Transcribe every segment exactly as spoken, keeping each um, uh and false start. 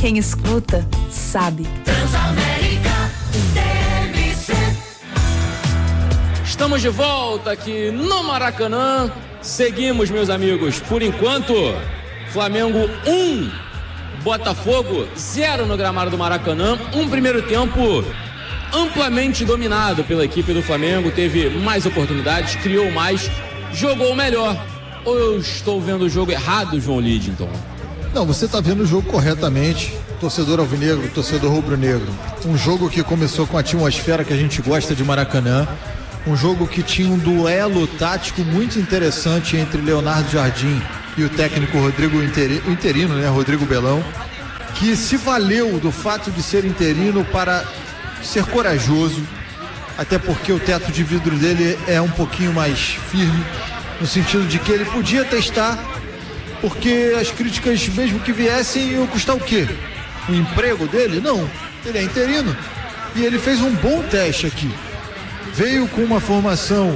Quem escuta, sabe. Transamérica T M C. Estamos de volta aqui no Maracanã. Seguimos, meus amigos. Por enquanto, Flamengo um, Botafogo zero no gramado do Maracanã. Um primeiro tempo amplamente dominado pela equipe do Flamengo. Teve mais oportunidades, criou mais, jogou melhor. Ou eu estou vendo o jogo errado, João Lidington? Não, você está vendo o jogo corretamente. Torcedor alvinegro, torcedor rubro-negro. Um jogo que começou com a atmosfera que a gente gosta de Maracanã. Um jogo que tinha um duelo tático muito interessante entre Leonardo Jardim e o técnico Rodrigo interino, interino, né, Rodrigo Belão, que se valeu do fato de ser interino para ser corajoso, até porque o teto de vidro dele é um pouquinho mais firme, no sentido de que ele podia testar, porque as críticas, mesmo que viessem, iam custar o quê? O emprego dele? Não, ele é interino e ele fez um bom teste aqui. Veio com uma formação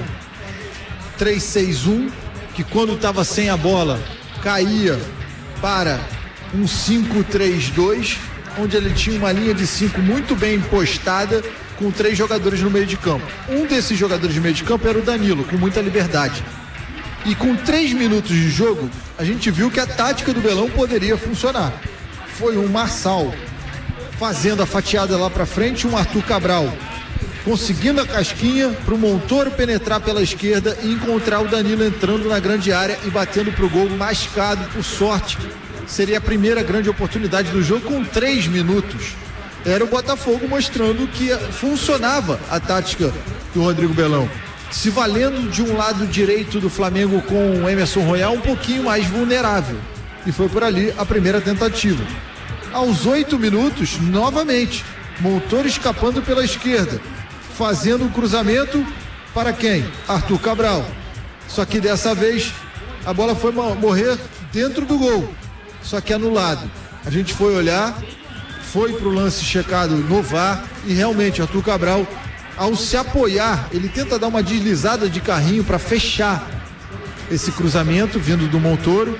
três seis um, que quando estava sem a bola caía para um cinco três dois, onde ele tinha uma linha de cinco muito bem postada, com três jogadores no meio de campo. Um desses jogadores de meio de campo era o Danilo, com muita liberdade. E com três minutos de jogo, a gente viu que a tática do Belão poderia funcionar. Foi um Marçal fazendo a fatiada lá para frente, um Arthur Cabral conseguindo a casquinha para o Montoro penetrar pela esquerda e encontrar o Danilo entrando na grande área e batendo para o gol mascado, por sorte. Seria a primeira grande oportunidade do jogo com três minutos. Era o Botafogo mostrando que funcionava a tática do Rodrigo Belão, se valendo de um lado direito do Flamengo com o Emerson Royal um pouquinho mais vulnerável. E foi por ali a primeira tentativa. Aos oito minutos, novamente, Montoro escapando pela esquerda, fazendo um cruzamento para quem? Arthur Cabral. Só que dessa vez a bola foi morrer dentro do gol, só que anulado. A gente foi olhar, foi para o lance checado no V A R e realmente Arthur Cabral, ao se apoiar, ele tenta dar uma deslizada de carrinho para fechar esse cruzamento vindo do Montoro.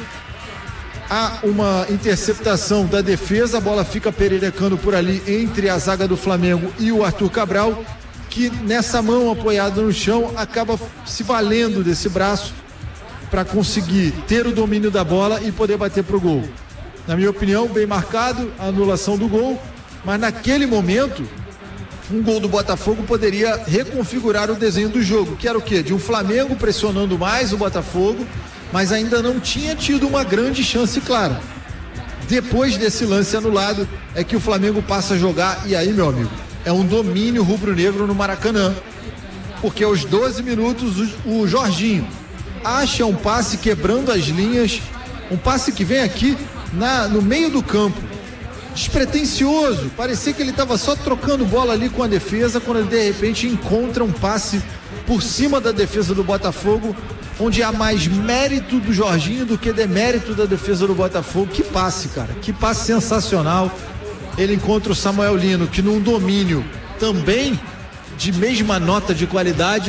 Há uma interceptação da defesa, a bola fica pererecando por ali entre a zaga do Flamengo e o Arthur Cabral, que nessa mão apoiada no chão acaba se valendo desse braço para conseguir ter o domínio da bola e poder bater pro gol. Na minha opinião, bem marcado a anulação do gol, mas naquele momento um gol do Botafogo poderia reconfigurar o desenho do jogo, que era o quê? De um Flamengo pressionando mais o Botafogo, mas ainda não tinha tido uma grande chance clara. Depois desse lance anulado é que o Flamengo passa a jogar, e aí, meu amigo, é um domínio rubro-negro no Maracanã, porque aos doze minutos o, o Jorginho acha um passe quebrando as linhas, um passe que vem aqui na, no meio do campo, despretensioso, parecia que ele estava só trocando bola ali com a defesa, quando ele de repente encontra um passe por cima da defesa do Botafogo, onde há mais mérito do Jorginho do que demérito da defesa do Botafogo. Que passe, cara, que passe sensacional. Ele encontra o Samuel Lino, que num domínio também de mesma nota de qualidade,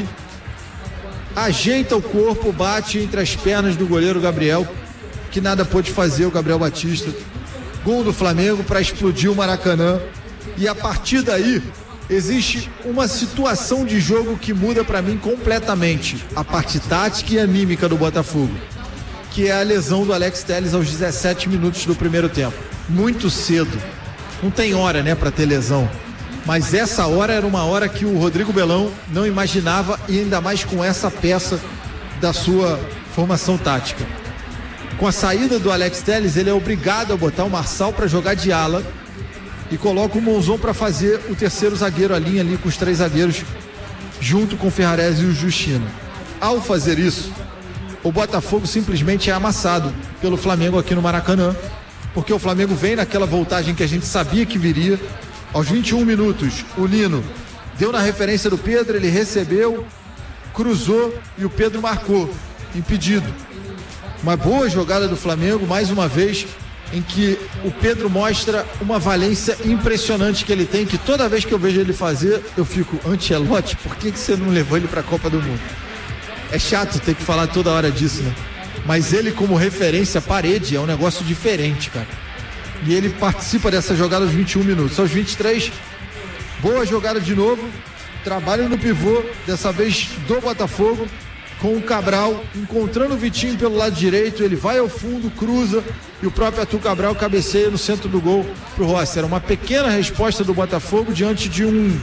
ajeita o corpo, bate entre as pernas do goleiro Gabriel, que nada pôde fazer, o Gabriel Batista. Gol do Flamengo para explodir o Maracanã. E a partir daí existe uma situação de jogo que muda para mim completamente a parte tática e anímica do Botafogo, que é a lesão do Alex Telles aos dezessete minutos do primeiro tempo. Muito cedo. Não tem hora, né, para ter lesão. Mas essa hora era uma hora que o Rodrigo Belão não imaginava, e ainda mais com essa peça da sua formação tática. Com a saída do Alex Telles, ele é obrigado a botar o Marçal para jogar de ala e coloca o Monzon para fazer o terceiro zagueiro, a linha ali com os três zagueiros, junto com o Ferrarese e o Justino. Ao fazer isso, o Botafogo simplesmente é amassado pelo Flamengo aqui no Maracanã, porque o Flamengo vem naquela voltagem que a gente sabia que viria. Aos vinte e um minutos, o Lino deu na referência do Pedro, ele recebeu, cruzou e o Pedro marcou, impedido. Uma boa jogada do Flamengo, mais uma vez, em que o Pedro mostra uma valência impressionante que ele tem, que toda vez que eu vejo ele fazer, eu fico, Ancelotti, por que, que você não levou ele para a Copa do Mundo? É chato ter que falar toda hora disso, né? Mas ele como referência, parede, é um negócio diferente, cara. E ele participa dessa jogada aos vinte e um minutos. Aos vinte e três, boa jogada de novo. Trabalho no pivô, dessa vez do Botafogo, com o Cabral encontrando o Vitinho pelo lado direito. Ele vai ao fundo, cruza, e o próprio Arthur Cabral cabeceia no centro do gol pro Rossi. Era uma pequena resposta do Botafogo diante de um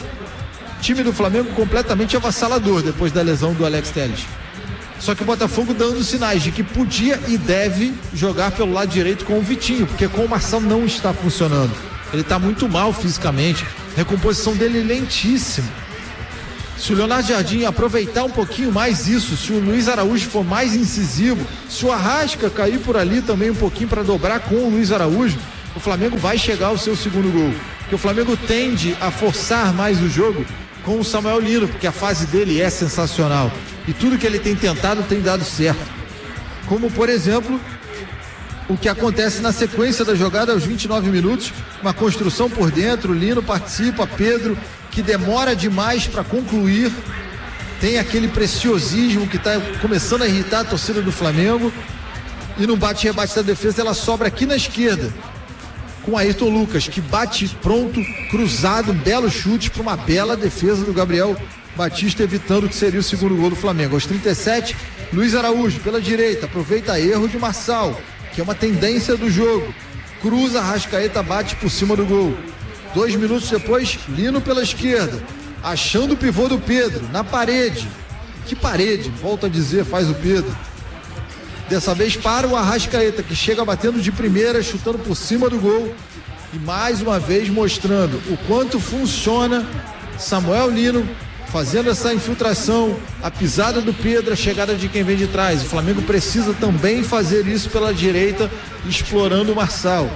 time do Flamengo completamente avassalador depois da lesão do Alex Telles. Só que o Botafogo dando sinais de que podia e deve jogar pelo lado direito com o Vitinho, porque com o Marçal não está funcionando. Ele está muito mal fisicamente, a recomposição dele é lentíssima. Se o Leonardo Jardim aproveitar um pouquinho mais isso, se o Luiz Araújo for mais incisivo, se o Arrasca cair por ali também um pouquinho para dobrar com o Luiz Araújo, o Flamengo vai chegar ao seu segundo gol. Porque o Flamengo tende a forçar mais o jogo com o Samuel Lino, porque a fase dele é sensacional. E tudo que ele tem tentado tem dado certo. Como, por exemplo, o que acontece na sequência da jogada aos vinte e nove minutos, uma construção por dentro, Lino participa, Pedro, que demora demais para concluir, tem aquele preciosismo que está começando a irritar a torcida do Flamengo, e no bate-rebate da defesa ela sobra aqui na esquerda, com Ayrton Lucas, que bate pronto, cruzado, um belo chute para uma bela defesa do Gabriel Batista, evitando que seria o segundo gol do Flamengo. Aos trinta e sete, Luiz Araújo pela direita, aproveita erro de Marçal, que é uma tendência do jogo, cruza, Arrascaeta bate por cima do gol. Dois minutos depois, Lino pela esquerda, achando o pivô do Pedro, na parede. Que parede, volta a dizer, faz o Pedro. Dessa vez para o Arrascaeta, que chega batendo de primeira, chutando por cima do gol. E mais uma vez mostrando o quanto funciona Samuel Lino, fazendo essa infiltração, a pisada do Pedro, a chegada de quem vem de trás. O Flamengo precisa também fazer isso pela direita, explorando o Marçal.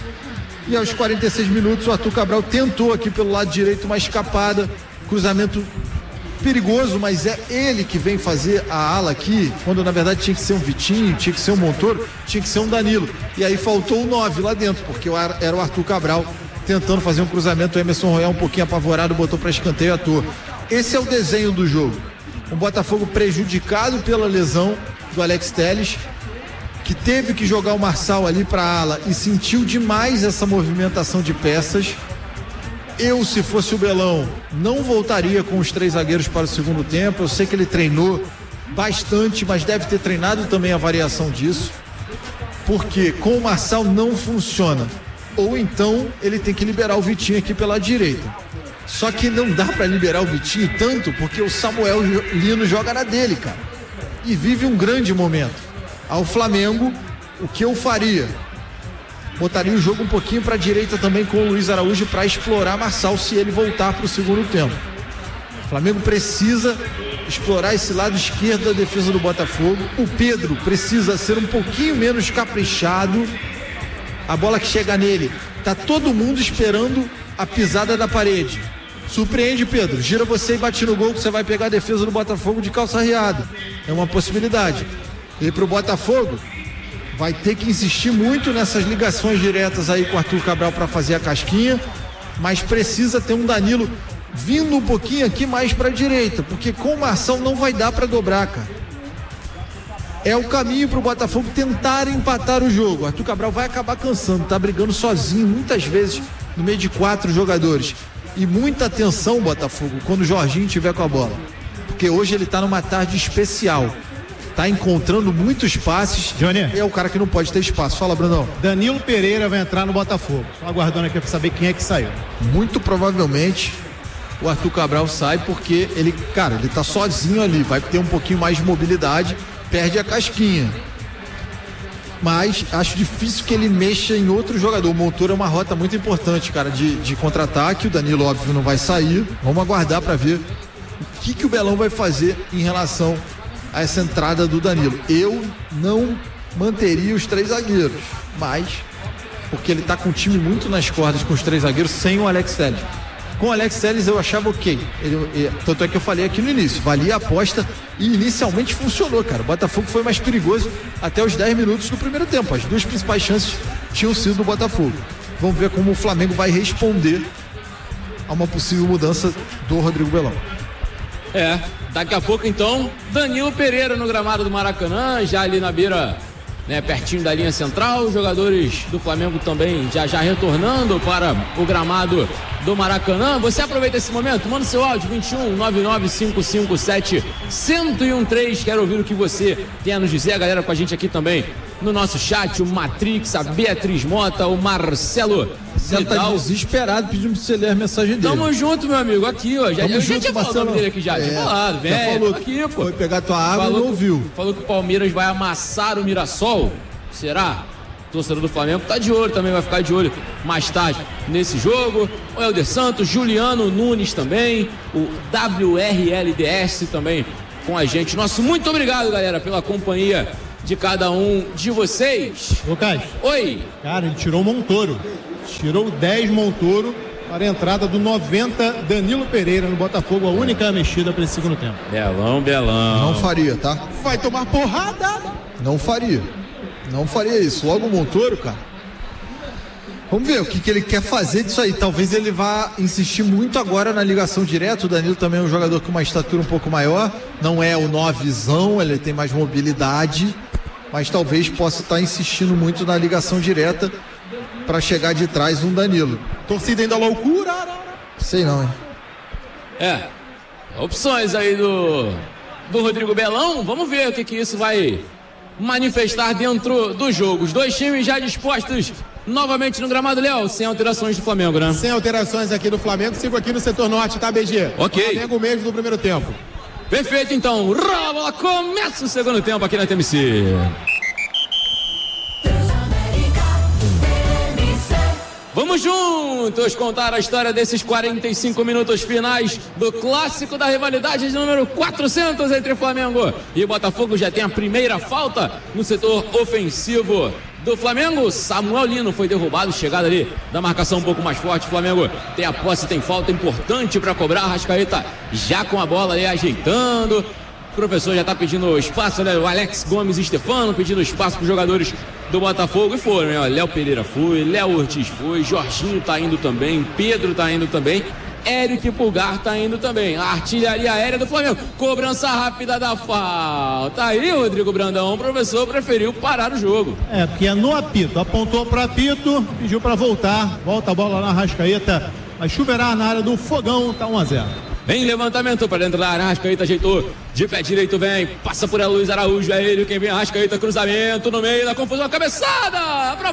E aos quarenta e seis minutos, o Arthur Cabral tentou aqui pelo lado direito uma escapada, cruzamento perigoso, mas é ele que vem fazer a ala aqui, quando na verdade tinha que ser um Vitinho, tinha que ser um Montoro, tinha que ser um Danilo. E aí faltou o nove lá dentro, porque era o Arthur Cabral tentando fazer um cruzamento. O Emerson Royal um pouquinho apavorado, botou para escanteio à toa. Esse é o desenho do jogo. Um Botafogo prejudicado pela lesão do Alex Telles, que teve que jogar o Marçal ali para a ala e sentiu demais essa movimentação de peças. Eu, se fosse o Belão, não voltaria com os três zagueiros para o segundo tempo. Eu sei que ele treinou bastante, mas deve ter treinado também a variação disso, porque com o Marçal não funciona. Ou então ele tem que liberar o Vitinho aqui pela direita. Só que não dá para liberar o Vitinho tanto, porque o Samuel Lino joga na dele, cara, e vive um grande momento. Ao Flamengo, o que eu faria? Botaria o jogo um pouquinho para a direita também com o Luiz Araújo para explorar Marçal se ele voltar para o segundo tempo. O Flamengo precisa explorar esse lado esquerdo da defesa do Botafogo. O Pedro precisa ser um pouquinho menos caprichado. A bola que chega nele, tá todo mundo esperando a pisada da parede. Surpreende, Pedro, gira você e bate no gol, que você vai pegar a defesa do Botafogo de calça riada. É uma possibilidade. E pro Botafogo vai ter que insistir muito nessas ligações diretas aí com o Arthur Cabral para fazer a casquinha, mas precisa ter um Danilo vindo um pouquinho aqui mais para a direita, porque com o Marçal não vai dar para dobrar, cara. É o caminho pro Botafogo tentar empatar o jogo. O Arthur Cabral vai acabar cansando, tá brigando sozinho muitas vezes no meio de quatro jogadores. E muita atenção, Botafogo, quando o Jorginho tiver com a bola, porque hoje ele tá numa tarde especial. Tá encontrando muitos passes. Johnny, é o cara que não pode ter espaço. Fala, Brunão. Danilo Pereira vai entrar no Botafogo. Só aguardando aqui para saber quem é que saiu. Muito provavelmente o Arthur Cabral sai, porque ele, cara, ele tá sozinho ali, vai ter um pouquinho mais de mobilidade, perde a casquinha. Mas acho difícil que ele mexa em outro jogador. O Montoro é uma rota muito importante, cara, de, de contra-ataque. O Danilo, óbvio, não vai sair. Vamos aguardar para ver o que, que o Belão vai fazer em relação a essa entrada do Danilo. Eu não manteria os três zagueiros, mas porque ele tá com o time muito nas cordas com os três zagueiros sem o Alex Telles. Com o Alex Telles eu achava ok. Ele, ele, tanto é que eu falei aqui no início, valia a aposta e inicialmente funcionou, cara. O Botafogo foi mais perigoso até os dez minutos do primeiro tempo. As duas principais chances tinham sido do Botafogo. Vamos ver como o Flamengo vai responder a uma possível mudança do Rodrigo Belão. É, daqui a pouco então, Danilo Pereira no gramado do Maracanã, já ali na beira, né, pertinho da linha central. Os jogadores do Flamengo também já já retornando para o gramado do Maracanã. Você aproveita esse momento, manda seu áudio vinte e um, nove nove cinco cinco sete, um zero um três. Quero ouvir o que você tem a nos dizer. A galera com a gente aqui também no nosso chat, o Matrix, a Beatriz Mota, o Marcelo. Você tá desesperado pedindo pra você ler a mensagem dele. Tamo junto, meu amigo, aqui, ó. Já, Tamo eu junto, já tinha falado o nome dele aqui já. É, tinha falado, já velho. falou Aqui, pô. Foi pegar tua água falou e não ouviu. Que, falou que o Palmeiras vai amassar o Mirassol. Será? O torcedor do Flamengo tá de olho também, vai ficar de olho mais tarde nesse jogo. O Helder Santos, Juliano Nunes também, o W R L D S também com a gente. Nosso muito obrigado, galera, pela companhia de cada um de vocês. Lucas. Oi. Cara, ele tirou o Montoro. Tirou o dez Montoro para a entrada do noventa Danilo Pereira no Botafogo, a única mexida para esse segundo tempo. Belão, belão. Não faria, tá? Vai tomar porrada. Não faria. Não faria isso. Logo o Montoro, cara. Vamos ver o que, que ele quer fazer disso aí. Talvez ele vá insistir muito agora na ligação direta. O Danilo também é um jogador com uma estatura um pouco maior. Não é o novezão, ele tem mais mobilidade. Mas talvez possa estar insistindo muito na ligação direta para chegar de trás um Danilo. Torcida ainda loucura. Sei não, hein? É. Opções aí do, do Rodrigo Belão. Vamos ver o que, que isso vai manifestar dentro do jogo. Os dois times já dispostos novamente no gramado, Léo, sem alterações do Flamengo, né? Sem alterações aqui do Flamengo. Sigo aqui no setor norte, tá, B G? Ok. Flamengo mesmo no primeiro tempo. Perfeito, então. Rola a bola, começa o segundo tempo aqui na T M C. Vamos juntos contar a história desses quarenta e cinco minutos finais do clássico da rivalidade de número quatrocentos entre Flamengo e Botafogo. Já tem a primeira falta no setor ofensivo do Flamengo. Samuel Lino foi derrubado, chegada ali da marcação um pouco mais forte. O Flamengo tem a posse, tem falta importante para cobrar. Arrascaeta já com a bola ali ajeitando. O professor já tá pedindo espaço, né? O Alex Gomes e Stefano pedindo espaço para os jogadores do Botafogo. E foram, né? Léo Pereira foi, Léo Ortiz foi, Jorginho tá indo também, Pedro tá indo também, Eric Pulgar tá indo também. A artilharia aérea do Flamengo. Cobrança rápida da falta. Aí, Rodrigo Brandão, o professor preferiu parar o jogo. É, porque é no apito. Apontou para apito, pediu para voltar. Volta a bola na Arrascaeta. Vai chuveirar na área do Fogão, tá um a zero. Vem levantamento para dentro da área, Arrascaeta ajeitou, de pé direito vem, passa por Luiz Araújo, é ele quem vem, Arrascaeta, cruzamento no meio da confusão, cabeçada para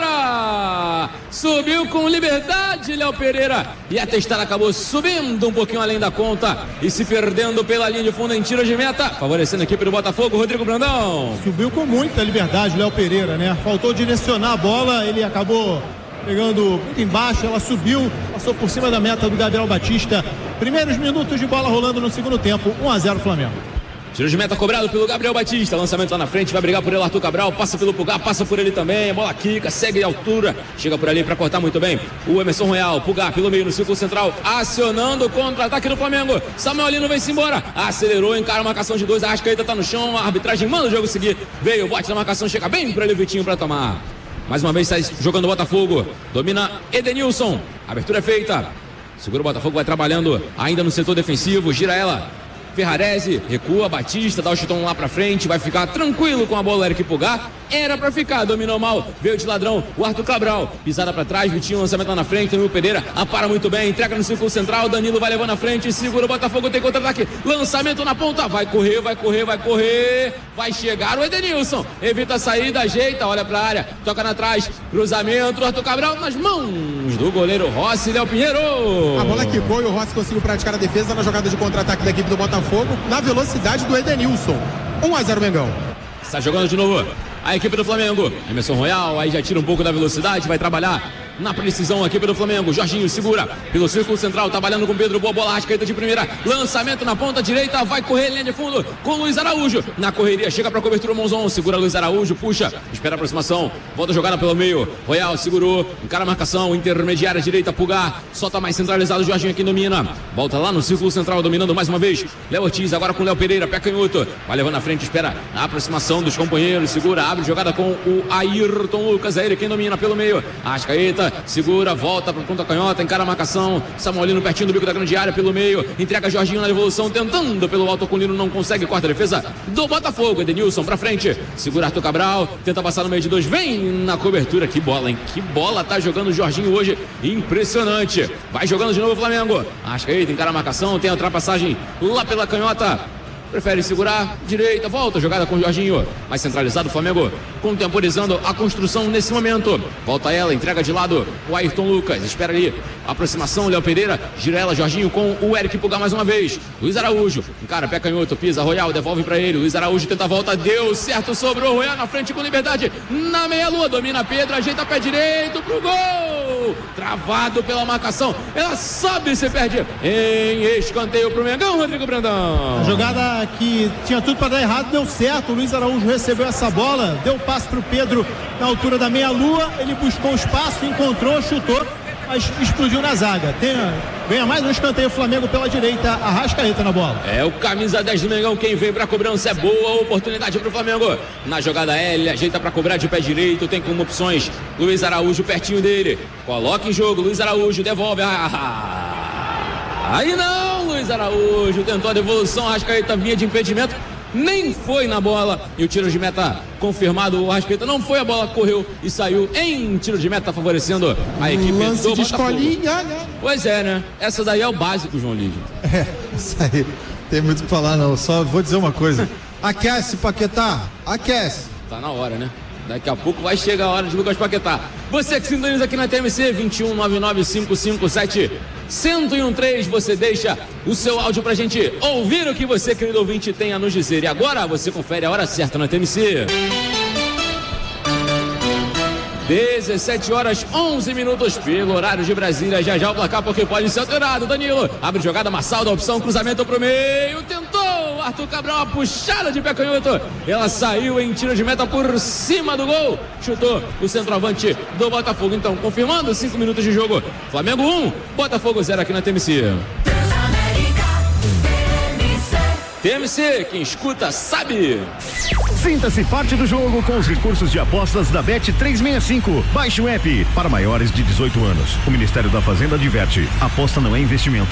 fora, subiu com liberdade Léo Pereira, e a testada acabou subindo um pouquinho além da conta e se perdendo pela linha de fundo em tiro de meta, favorecendo a equipe do Botafogo. Rodrigo Brandão. Subiu com muita liberdade Léo Pereira, né? Faltou direcionar a bola, ele acabou pegando muito embaixo, ela subiu, passou por cima da meta do Gabriel Batista. Primeiros minutos de bola rolando no segundo tempo, um a zero Flamengo. Tiro de meta cobrado pelo Gabriel Batista, lançamento lá na frente, vai brigar por ele Arthur Cabral, passa pelo Pulgar, passa por ele também, a bola quica, segue a altura, chega por ali para cortar muito bem o Emerson Royal. Pulgar pelo meio no círculo central, acionando o contra-ataque do Flamengo. Samuel Lino vem-se embora, acelerou, encara a marcação de dois, a Arrascaeta tá no chão, a arbitragem manda o jogo seguir, veio, bote na marcação, chega bem por ali o Vitinho para tomar. Mais uma vez sai jogando o Botafogo, domina Edenilson, abertura é feita, segura o Botafogo, vai trabalhando ainda no setor defensivo, gira ela, Ferrarese, recua, Batista, dá o chutão lá pra frente, vai ficar tranquilo com a bola, Eric Pulgar, era pra ficar, dominou mal, veio de ladrão, o Arthur Cabral, pisada pra trás, Vitinho, lançamento lá na frente, Danilo Pereira, apara muito bem, entrega no círculo central, Danilo vai levando na frente, segura o Botafogo, tem contra-ataque, lançamento na ponta, vai correr, vai correr, vai correr, vai chegar o Edenilson, evita a saída, ajeita, olha pra área, toca na trás, cruzamento, Arthur Cabral nas mãos do goleiro Rossi, Léo Pinheiro. A bola quicou e o Rossi conseguiu praticar a defesa na jogada de contra-ataque da equipe do Botafogo, na velocidade do Edenilson. um a zero Mengão. Está jogando de novo a equipe do Flamengo. Emerson Royal, aí já tira um pouco da velocidade, vai trabalhar na precisão a equipe do Flamengo. Jorginho segura pelo círculo central, trabalhando com Pedro, boa bola, Arrascaeta de primeira, lançamento na ponta direita, vai correr linha de fundo com Luiz Araújo, na correria, chega para cobertura o Monzon, segura Luiz Araújo, puxa, espera a aproximação, volta a jogada pelo meio, Royal segurou, encara a marcação, intermediária direita, Pulgar, solta mais centralizado, Jorginho aqui domina, volta lá no círculo central, dominando mais uma vez, Léo Ortiz, agora com Léo Pereira, pé canhoto, vai levando na frente, espera a aproximação dos companheiros, segura, abre jogada com o Ayrton Lucas, é ele quem domina pelo meio, Arrascaeta canhota, segura, volta para ponta canhota, encara a marcação, Samuelino pertinho do bico da grande área pelo meio, entrega Jorginho na devolução, tentando pelo alto com o Lino, não consegue, corta a defesa do Botafogo, Edenilson pra frente, segura Arthur Cabral, tenta passar no meio de dois, vem na cobertura, que bola, hein, que bola tá jogando o Jorginho hoje, impressionante, vai jogando de novo o Flamengo, Arrascaeta, encara a marcação, tem a ultrapassagem lá pela canhota, prefere segurar, direita, volta, jogada com o Jorginho, mais centralizado o Flamengo, contemporizando a construção nesse momento, volta ela, entrega de lado o Ayrton Lucas, espera ali, aproximação, Léo Pereira, gira ela, Jorginho com o Eric Pulgar mais uma vez, Luiz Araújo, encara, pé canhoto, pisa, Royal, devolve pra ele, Luiz Araújo tenta a volta, deu certo, sobrou, Royal na frente com liberdade, na meia-lua, domina Pedro, ajeita pé direito pro gol, travado pela marcação, ela sobe e se perde em escanteio pro Mengão, Rodrigo Brandão. A jogada que tinha tudo para dar errado, deu certo, o Luiz Araújo recebeu essa bola, deu passe para o Pedro na altura da meia-lua, ele buscou espaço, encontrou, chutou, mas explodiu na zaga. Tem, ganha mais um escanteio, Flamengo pela direita, Arrascaeta na bola. É o camisa dez do Mengão, quem vem pra cobrança, é boa oportunidade pro Flamengo. Na jogada L, ajeita pra cobrar de pé direito, tem como opções Luiz Araújo pertinho dele, coloca em jogo, Luiz Araújo, devolve, ah, aí não, Luiz Araújo, tentou a devolução, Arrascaeta vinha de impedimento, nem foi na bola, e o tiro de meta confirmado, o Arrascaeta não foi, a bola correu e saiu em tiro de meta, favorecendo a equipe Lance do de Botafogo. escolinha, né? Pois é, né? Essa daí é o básico, João Lídio. É, isso aí, tem muito o que falar não, só vou dizer uma coisa, aquece, Paquetá, aquece. Tá na hora, né? Daqui a pouco vai chegar a hora de Lucas Paquetá. Você que sintoniza aqui na T M C, vinte e um, nove nove cinco cinco sete, um zero um três, você deixa o seu áudio pra gente ouvir o que você, querido ouvinte, tem a nos dizer. E agora você confere a hora certa na T M C. dezessete horas, onze minutos pelo horário de Brasília. Já já o placar porque pode ser alterado. Danilo abre jogada, Massal da opção, cruzamento pro meio, tentou Arthur Cabral, uma puxada de pé canhoto, ela saiu em tiro de meta por cima do gol, chutou o centroavante do Botafogo. Então, confirmando, cinco minutos de jogo, Flamengo um, Botafogo zero aqui na T M C. T M C, quem escuta sabe. Sinta-se parte do jogo com os recursos de apostas da Bet trezentos e sessenta e cinco. Baixe o app para maiores de dezoito anos. O Ministério da Fazenda adverte: aposta não é investimento.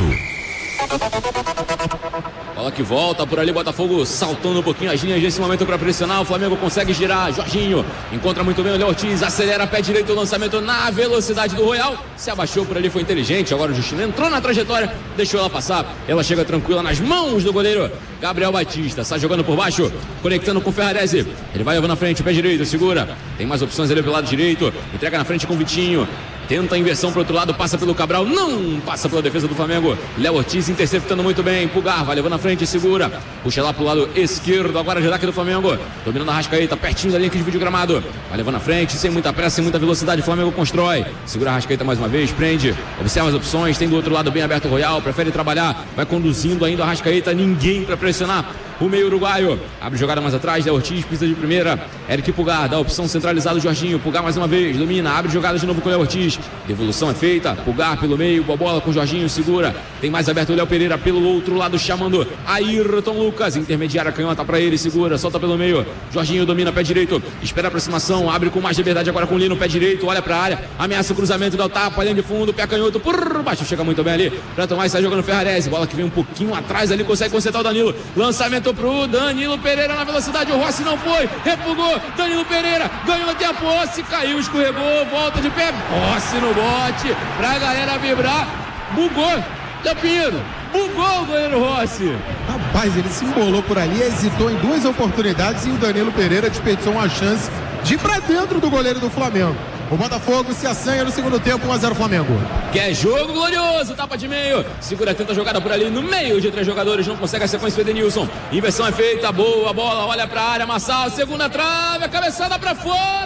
Bola que volta por ali, Botafogo saltando um pouquinho as linhas nesse momento para pressionar. O Flamengo consegue girar, Jorginho encontra muito bem o Léo Ortiz, acelera pé direito, o lançamento na velocidade do Royal, se abaixou por ali, foi inteligente. Agora o Justino entrou na trajetória, deixou ela passar, ela chega tranquila nas mãos do goleiro Gabriel Batista, está jogando por baixo, conectando com o Ferrarese, ele vai na frente, pé direito, segura, tem mais opções ali pelo lado direito, entrega na frente com o Vitinho, tenta a inversão para o outro lado, passa pelo Cabral, não passa pela defesa do Flamengo. Léo Ortiz interceptando muito bem, Pulgar vai levando na frente, segura, puxa lá pro lado esquerdo, agora de ataque do Flamengo, dominando a Arrascaeta, pertinho da linha que divide o gramado, vai levando na frente, sem muita pressa, sem muita velocidade, o Flamengo constrói, segura a Arrascaeta mais uma vez, prende, observa as opções, tem do outro lado bem aberto o Royal, prefere trabalhar, vai conduzindo ainda a Arrascaeta, ninguém para pressionar o meio uruguaio, abre jogada mais atrás, Léo Ortiz, pisa de primeira, Eric Pulgar, dá a opção centralizada, Jorginho, Pulgar mais uma vez, domina, abre jogada de novo com o Léo Ortiz, devolução é feita, Pulgar pelo meio, boa bola com o Jorginho, segura, tem mais aberto o Léo Pereira pelo outro lado, chamando Ayrton Lucas, intermediária canhota pra ele, segura, solta pelo meio, Jorginho domina, pé direito, espera a aproximação, abre com mais liberdade agora com o Lino, pé direito, olha pra área, ameaça o cruzamento, dá o tapa, linha de fundo, pé canhoto, por baixo, chega muito bem ali, pra tomar e sai jogando Ferrarese, bola que vem um pouquinho atrás ali, consegue consertar o Danilo, lançamento pro Danilo Pereira na velocidade, o Rossi não foi, refugou, Danilo Pereira, ganhou até a posse, caiu, escorregou, volta de pé, Rossi no bote, pra galera vibrar, bugou, Del Pinheiro, bugou o goleiro Rossi. Rapaz, ele se embolou por ali, hesitou em duas oportunidades e o Danilo Pereira desperdiçou uma chance de ir pra dentro do goleiro do Flamengo. O Botafogo se assanha no segundo tempo, um a zero Flamengo. Quer jogo glorioso, tapa de meio, segura, tenta a jogada por ali, no meio de três jogadores, não consegue a sequência do Edenilson, inversão é feita, boa bola, olha pra área, Massal, segunda trave, a cabeçada pra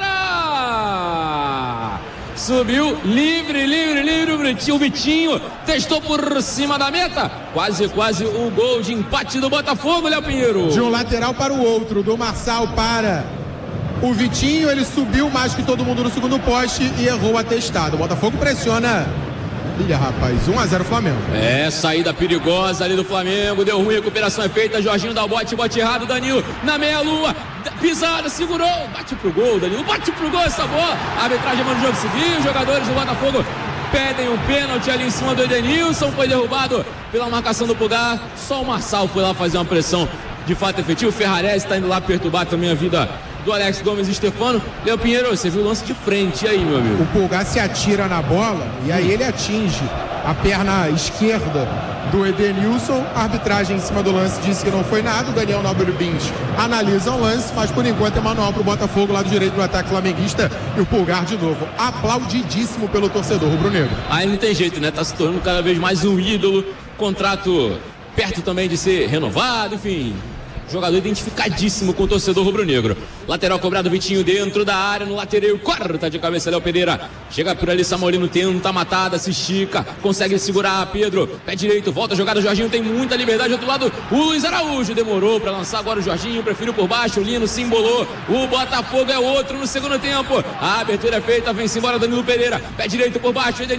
fora, subiu, livre, livre, livre, o Vitinho, testou por cima da meta, quase, quase o gol de empate do Botafogo, Léo Pinheiro. De um lateral para o outro, do Marçal para o Vitinho, ele subiu mais que todo mundo no segundo poste e errou a testada. O Botafogo pressiona. Olha, rapaz, um a zero Flamengo. É, saída perigosa ali do Flamengo, deu ruim, recuperação é feita, Jorginho dá o bote, bote errado, Danilo na meia-lua, pisada, segurou, bate pro gol, Danilo, bate pro gol essa bola. A arbitragem manda o jogo seguir, os jogadores do Botafogo pedem um pênalti ali em cima do Edenilson, foi derrubado pela marcação do Pulgar. Só o Marçal foi lá fazer uma pressão de fato efetivo. O Ferrarese está indo lá perturbar também a vida do Alex Gomes e Stefano. Léo Pinheiro, você viu o lance de frente, e aí, meu amigo? O Pulgar se atira na bola e aí ele atinge a perna esquerda do Edenilson. A arbitragem em cima do lance disse que não foi nada. O Daniel Nobre Bins analisa o lance, mas por enquanto é manual para o Botafogo lá do direito do ataque flamenguista. E o Pulgar de novo, aplaudidíssimo pelo torcedor rubro-negro. Aí não tem jeito, né? Tá se tornando cada vez mais um ídolo. Contrato perto também de ser renovado, enfim. Jogador identificadíssimo com o torcedor rubro-negro. Lateral cobrado, Vitinho dentro da área, no lateral, corta de cabeça, Léo Pereira. Chega por ali, Samolino tenta a matada, se estica, consegue segurar, Pedro, pé direito, volta a jogada, o Jorginho tem muita liberdade, do outro lado, o Luiz Araújo demorou para lançar agora o Jorginho, preferiu por baixo, o Lino se embolou, o Botafogo é outro no segundo tempo. A abertura é feita, vem-se embora Danilo Pereira, pé direito por baixo,